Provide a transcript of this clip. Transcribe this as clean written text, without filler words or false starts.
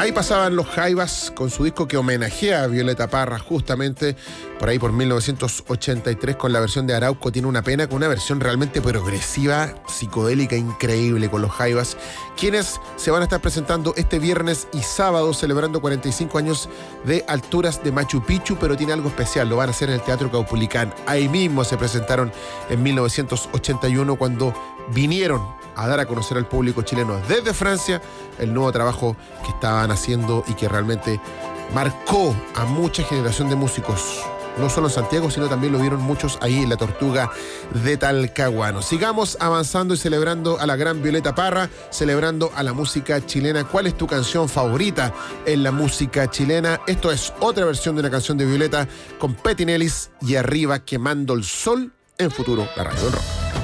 Ahí pasaban los Jaivas con su disco que homenajea a Violeta Parra, justamente por ahí por 1983, con la versión de Arauco Tiene una pena, con una versión realmente progresiva, psicodélica, increíble con los Jaivas, quienes se van a estar presentando este viernes y sábado celebrando 45 años de Alturas de Machu Picchu, pero tiene algo especial, lo van a hacer en el Teatro Caupolicán. Ahí mismo se presentaron en 1981 cuando vinieron a dar a conocer al público chileno desde Francia el nuevo trabajo que estaban haciendo y que realmente marcó a mucha generación de músicos, no solo en Santiago, sino también lo vieron muchos ahí en la Tortuga de Talcahuano. Sigamos avanzando y celebrando a la gran Violeta Parra, celebrando a la música chilena. ¿Cuál es tu canción favorita en la música chilena? Esto es otra versión de una canción de Violeta con Petinellis y Arriba Quemando el Sol en Futuro, la radio del rock.